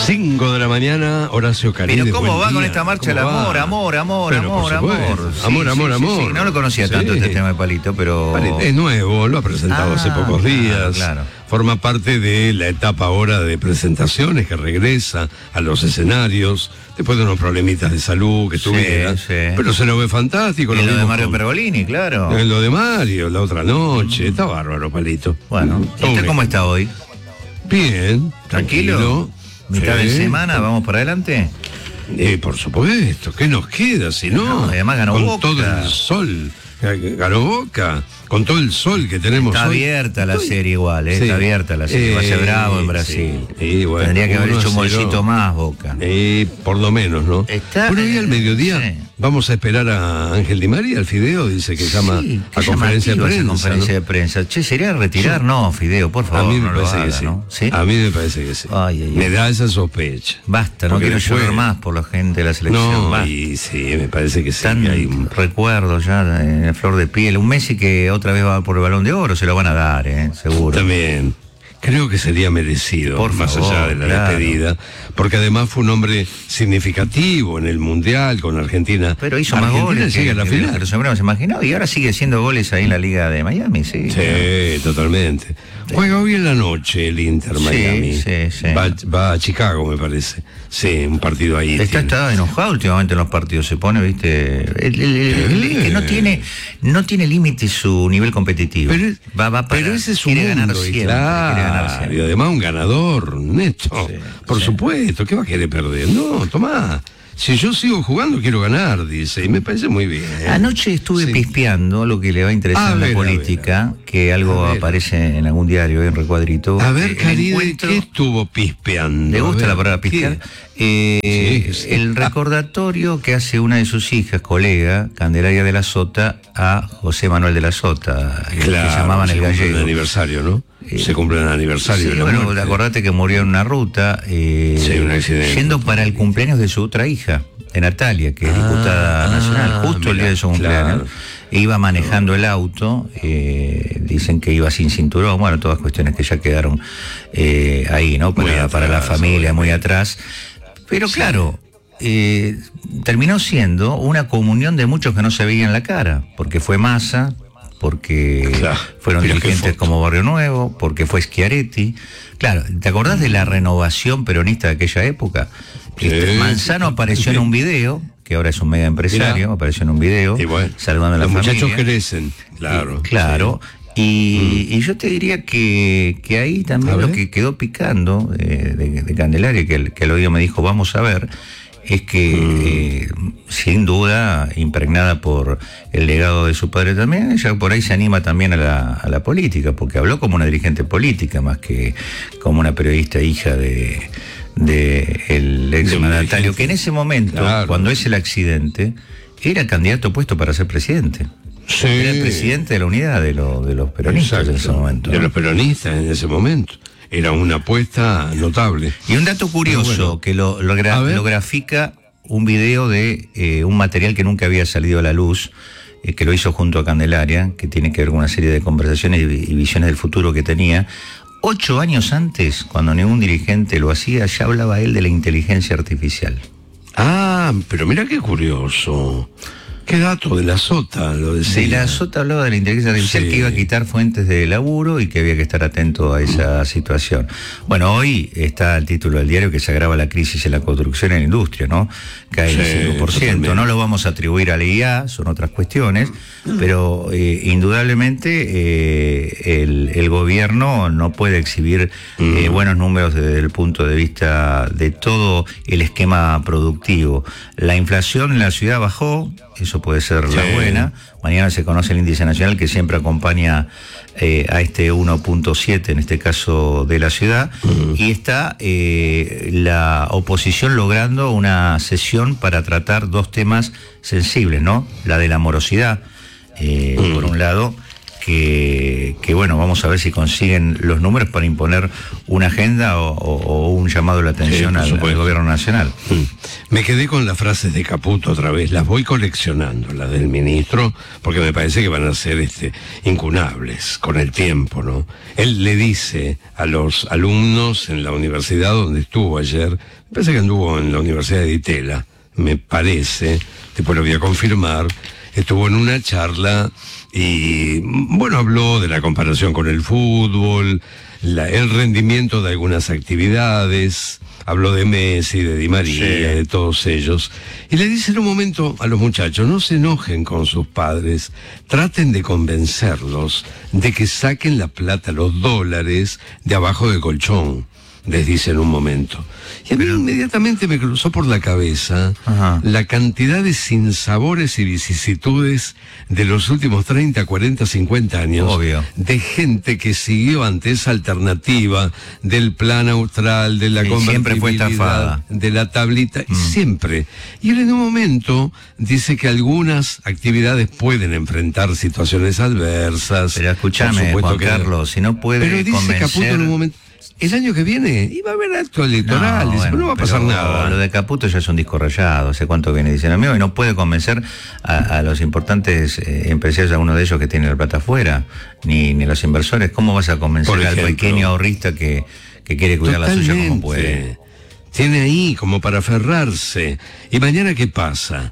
5 de la mañana, Horacio Caride. Pero ¿cómo va día? con esta marcha del amor? Pero, Amor. Sí, no lo conocía tanto este tema de Palito, pero... Es nuevo, lo ha presentado hace pocos días. Claro. Forma parte de la etapa ahora de presentaciones, que regresa a los escenarios, después de unos problemitas de salud que tuviera. Sí. Pero se lo ve fantástico. Y lo de Mario Pergolini, claro. Lo de Mario, la otra noche. Está bárbaro, Palito. Bueno, ¿usted cómo está hoy? Bien, tranquilo. ¿Mitad de semana? ¿Vamos para adelante? Por supuesto, ¿qué nos queda si no? Además ganó con Boca. Todo el sol, ganó Boca, con todo el sol que tenemos Está hoy. abierta la serie igual, Sí. Está abierta la serie. Va a ser bravo en Brasil. Sí, bueno, Tendría que haber hecho un 1-0. bolsito más, Boca. Por lo menos, ¿no? Está, Por hoy al mediodía sí. vamos a esperar a Ángel Di María, al Fideo, dice que llama qué a conferencia de llamativa esa prensa. conferencia de prensa. Che, ¿sería retirar? Sí. No, Fideo, por favor. A mí me no lo parece haga, que sí. ¿no? ¿Sí? A mí me parece que sí. Ay. Me da esa sospecha. Basta, no Porque quiero después- llorar más por la gente de la selección. No, Basta. y sí, me parece que sí. Tan que hay un... recuerdo ya en flor de piel. Un Messi que otra vez va por el Balón de Oro, se lo van a dar, seguro. También. Creo que sería merecido, Por más favor, allá de la claro. despedida, porque además fue un hombre significativo en el Mundial con Argentina. Pero hizo más Argentina goles llega a la final. que los hubiéramos imaginado. Y ahora sigue haciendo goles ahí en la Liga de Miami, sí. Sí, totalmente. Juega hoy en la noche el Inter Miami. Sí. Va a Chicago, me parece. Sí, un partido ahí. Está enojado últimamente en los partidos, se pone, viste, que no tiene límite su nivel competitivo. Pero ese es un quiere ganar mundo, y siempre, quiere ganar claro, siempre. y además un ganador, neto. Por supuesto, ¿qué va a querer perder? No, tomá. Si yo sigo jugando, quiero ganar, dice, y me parece muy bien. Anoche estuve pispeando lo que le va a interesar en la política, que algo aparece en algún diario, en recuadrito. A ver, Caride, ¿qué estuvo pispeando? ¿Le gusta A ver, la palabra pispear? Sí. El recordatorio que hace una de sus hijas, colega, Candelaria de la Sota, a José Manuel de la Sota, que llamaban el gallego. El aniversario, ¿no? Se cumple el aniversario. Sí, de la bueno, muerte. acordate que murió en una ruta, un accidente. yendo para el cumpleaños de su otra hija, de Natalia, que es diputada nacional, justo el día de su cumpleaños. Claro. Iba manejando el auto, dicen que iba sin cinturón, bueno, todas cuestiones que ya quedaron ahí, ¿no? Para la familia, muy atrás. Pero claro, terminó siendo una comunión de muchos que no se veían la cara, porque fue Massa, porque fueron dirigentes como Barrio Nuevo, porque fue Schiaretti. Claro, ¿te acordás de la renovación peronista de aquella época? Manzano apareció en un video, que ahora es un mega empresario, apareció en un video, saludando a la familia. Los muchachos crecen, claro. Claro. Y yo te diría que ahí también lo que quedó picando de Candelaria, que el oído me dijo, vamos a ver, es que sin duda, impregnada por el legado de su padre también, ella por ahí se anima también a la política, porque habló como una dirigente política, más que como una periodista hija de el ex mandatario, que en ese momento, cuando es el accidente, era candidato puesto para ser presidente. Sí. Era el presidente de la unidad de los peronistas en ese momento. De los peronistas en ese momento. Era una apuesta notable. Y un dato curioso, que lo grafica un video de un material que nunca había salido a la luz, que lo hizo junto a Candelaria, que tiene que ver con una serie de conversaciones y visiones del futuro que tenía. 8 años antes, cuando ningún dirigente lo hacía, ya hablaba él de la inteligencia artificial. Pero mira qué curioso. ¿Qué dato de la Sota lo decía? De la Sota hablaba de la inteligencia artificial, que iba a quitar fuentes de laburo y que había que estar atento a esa situación. Bueno, hoy está el título del diario que se agrava la crisis en la construcción y en la industria, ¿no? Cae el 5%. Totalmente. No lo vamos a atribuir a la IA, son otras cuestiones, pero indudablemente el gobierno no puede exhibir buenos números desde el punto de vista de todo el esquema productivo. La inflación en la ciudad bajó, eso puede ser la buena. Mañana se conoce el índice nacional que siempre acompaña a este 1.7, en este caso de la ciudad, y está la oposición logrando una sesión para tratar dos temas sensibles, ¿no? La de la morosidad, por un lado, que bueno, vamos a ver si consiguen los números para imponer una agenda o un llamado de la atención al gobierno nacional. Me quedé con las frases de Caputo otra vez, las voy coleccionando, las del ministro, porque me parece que van a ser incunables con el tiempo, ¿no? Él le dice a los alumnos en la universidad donde estuvo ayer, me parece que anduvo en la Universidad de Itela, me parece, después lo voy a confirmar, estuvo en una charla y, bueno, habló de la comparación con el fútbol, el rendimiento de algunas actividades, habló de Messi, de Di María, de todos ellos, y le dice en un momento a los muchachos, no se enojen con sus padres, traten de convencerlos de que saquen la plata, los dólares, de abajo del colchón, les dice en un momento. Y a mí inmediatamente me cruzó por la cabeza la cantidad de sinsabores y vicisitudes de los últimos 30, 40, 50 años. Obvio. De gente que siguió ante esa alternativa del plan austral, de la convertibilidad, siempre fue estafada, de la tablita, siempre. Y él en un momento dice que algunas actividades pueden enfrentar situaciones adversas. Pero escúchame, Juan Carlos, si no puede pero dice convencer... Caputo en un momento, el año que viene iba a haber acto electoral, no va a pasar nada. Lo de Caputo ya es un disco rayado, hace cuánto viene diciendo amigo, y no puede convencer a los importantes empresarios, algunos de ellos que tienen la plata afuera, ni los inversores. ¿Cómo vas a convencer al pequeño ahorrista que quiere cuidar la suya como puede? Tiene ahí como para aferrarse. ¿Y mañana qué pasa?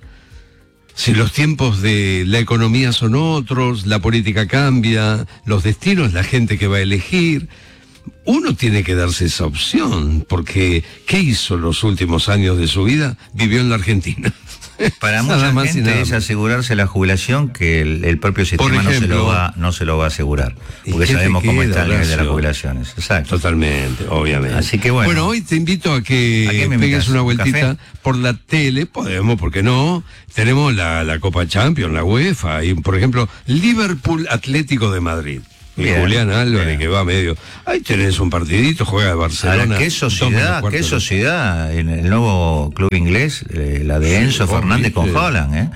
Si los tiempos de la economía son otros, la política cambia, los destinos, la gente que va a elegir... Uno tiene que darse esa opción, porque ¿qué hizo los últimos años de su vida? Vivió en la Argentina. Para mucha gente es asegurarse la jubilación que el propio sistema no se lo va a asegurar, porque sabemos cómo está el nivel de las jubilaciones. Exacto. Totalmente, obviamente. Así que bueno. Hoy te invito a que pegues una vueltita por la tele, podemos, ¿por qué no? Tenemos la Copa Champions, la UEFA, y por ejemplo, Liverpool Atlético de Madrid. Y Julián Álvarez, que va medio. Ahí tenés un partidito, juega de Barcelona. Ahora, qué sociedad en el nuevo club inglés, la de Enzo Fernández con Haaland,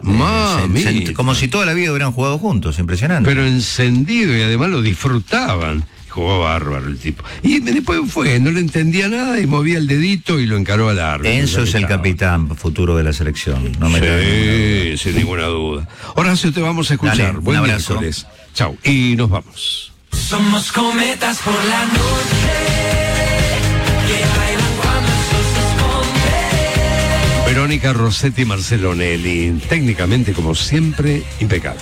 como si toda la vida hubieran jugado juntos, impresionante. Pero encendido, y además lo disfrutaban. Jugó bárbaro el tipo. Y después no le entendía nada y movía el dedito y lo encaró al árbitro. Enzo es el capitán futuro de la selección, no me Sí, sin ninguna duda. Horacio, te vamos a escuchar. Dale, buen miércoles. Chau, y nos vamos. Somos cometas por la noche que bailan cuando el sol se esconde. Verónica Rossetti y Marcelo Nelly, técnicamente como siempre, impecables.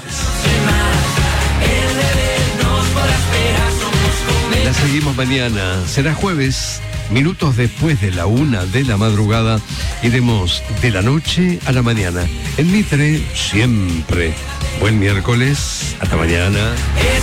La seguimos mañana, será jueves, minutos después de la 1 de la madrugada, iremos de la noche a la mañana. En Mitre, siempre. Buen miércoles, hasta mañana.